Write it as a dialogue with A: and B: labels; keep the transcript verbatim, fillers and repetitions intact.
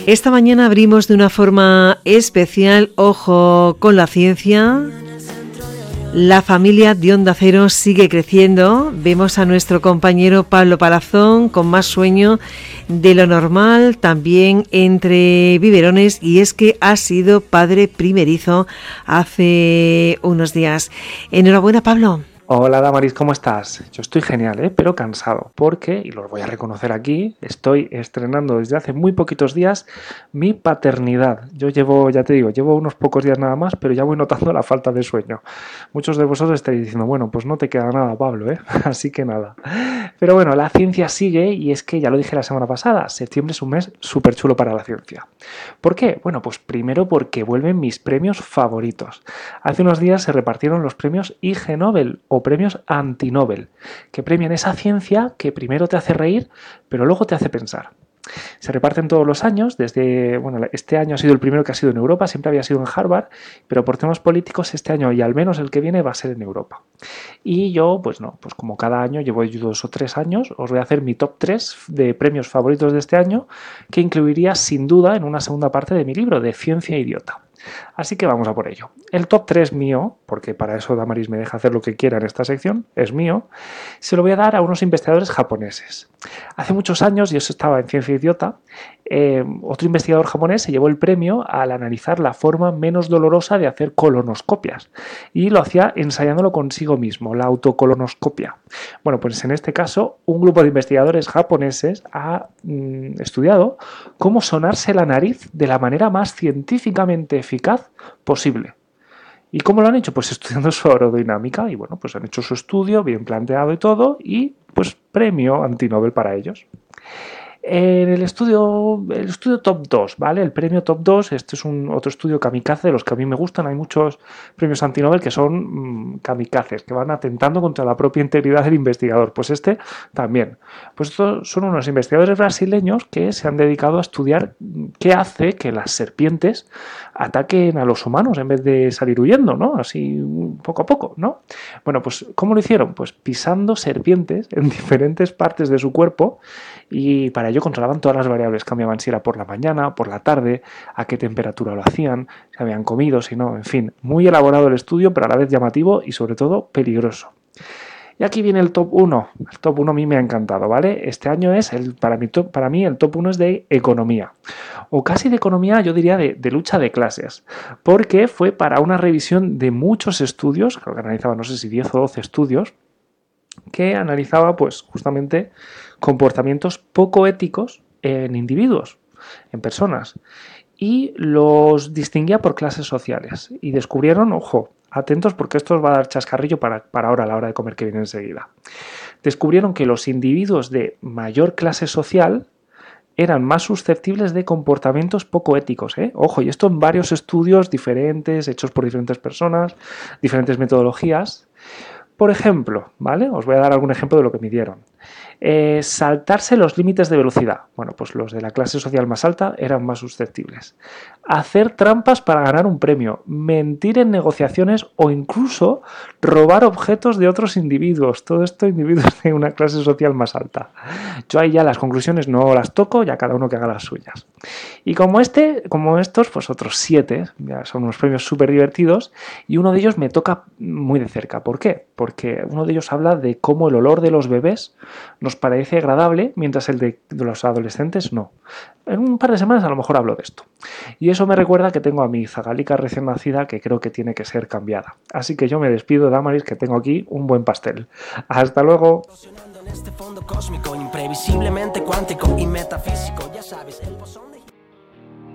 A: Esta mañana abrimos de una forma especial Ojo con la Ciencia. La familia de Onda Cero sigue creciendo. Vemos a nuestro compañero Pablo Palazón con más sueño de lo normal, también entre biberones, y es que ha sido padre primerizo hace unos días. Enhorabuena, Pablo.
B: Hola Damaris, ¿cómo estás? Yo estoy genial, ¿eh? Pero cansado, porque, y lo voy a reconocer aquí, estoy estrenando desde hace muy poquitos días mi paternidad. Yo llevo, ya te digo, llevo unos pocos días nada más, pero ya voy notando la falta de sueño. Muchos de vosotros estaréis diciendo, bueno, pues no te queda nada, Pablo, ¿eh? Así que nada. Pero bueno, la ciencia sigue, y es que ya lo dije la semana pasada, septiembre es un mes súper chulo para la ciencia. ¿Por qué? Bueno, pues primero porque vuelven mis premios favoritos. Hace unos días se repartieron los premios Ig Nobel, o premios anti-Nobel, que premian esa ciencia que primero te hace reír, pero luego te hace pensar. Se reparten todos los años, desde, bueno, este año ha sido el primero que ha sido en Europa, siempre había sido en Harvard, pero por temas políticos este año y al menos el que viene va a ser en Europa. Y yo, pues no, pues como cada año, llevo dos o tres años, os voy a hacer mi top tres de premios favoritos de este año, que incluiría sin duda en una segunda parte de mi libro, de Ciencia Idiota. Así que vamos a por ello. El top tres mío, porque para eso Damaris me deja hacer lo que quiera en esta sección, es mío, se lo voy a dar a unos investigadores japoneses. Hace muchos años, y eso estaba en Ciencia Idiota, eh, otro investigador japonés se llevó el premio al analizar la forma menos dolorosa de hacer colonoscopias, y lo hacía ensayándolo consigo mismo, la autocolonoscopia. Bueno, pues en este caso, un grupo de investigadores japoneses ha mm, estudiado cómo sonarse la nariz de la manera más científicamente eficaz posible. ¿Y cómo lo han hecho? Pues estudiando su aerodinámica, y bueno, pues han hecho su estudio bien planteado y todo, y pues premio anti-Nobel para ellos. En el estudio, el estudio top dos, ¿vale? El premio top dos, este es un otro estudio kamikaze de los que a mí me gustan. Hay muchos premios anti-Nobel que son mmm, kamikazes, que van atentando contra la propia integridad del investigador. Pues este también. Pues estos son unos investigadores brasileños que se han dedicado a estudiar qué hace que las serpientes ataquen a los humanos en vez de salir huyendo, ¿no? Así poco a poco, ¿no? Bueno, pues ¿cómo lo hicieron? Pues pisando serpientes en diferentes partes de su cuerpo, y para ello controlaban todas las variables, cambiaban si era por la mañana, por la tarde, a qué temperatura lo hacían, si habían comido, si no, en fin, muy elaborado el estudio, pero a la vez llamativo y sobre todo peligroso. Y aquí viene el top uno. El top uno a mí me ha encantado, ¿vale? Este año es, el, para, mí, top, para mí, el top uno es de economía. O casi de economía, yo diría de, de lucha de clases. Porque fue para una revisión de muchos estudios, creo que analizaba, no sé si diez o doce estudios, que analizaba, pues, justamente comportamientos poco éticos en individuos, en personas, y los distinguía por clases sociales. Y descubrieron, ojo, atentos porque esto os va a dar chascarrillo para, para ahora, a la hora de comer que viene enseguida. Descubrieron que los individuos de mayor clase social eran más susceptibles de comportamientos poco éticos, ¿eh? Ojo, y esto en varios estudios diferentes, hechos por diferentes personas, diferentes metodologías. Por ejemplo, ¿vale? Os voy a dar algún ejemplo de lo que midieron. Eh, saltarse los límites de velocidad. Bueno, pues los de la clase social más alta eran más susceptibles. Hacer trampas para ganar un premio, mentir en negociaciones o incluso robar objetos de otros individuos. Todo esto individuos de una clase social más alta. Yo ahí ya las conclusiones no las toco, ya cada uno que haga las suyas. Y como este, como estos, pues otros siete, ya son unos premios súper divertidos, y uno de ellos me toca muy de cerca. ¿Por qué? Porque uno de ellos habla de cómo el olor de los bebés nos parece agradable, mientras el de los adolescentes no. En un par de semanas a lo mejor hablo de esto. Y eso me recuerda que tengo a mi zagalica recién nacida, que creo que tiene que ser cambiada. Así que yo me despido, Damaris, que tengo aquí un buen pastel. ¡Hasta luego! En este fondo cósmico, imprevisiblemente cuántico y metafísico, ya sabes, el bosón de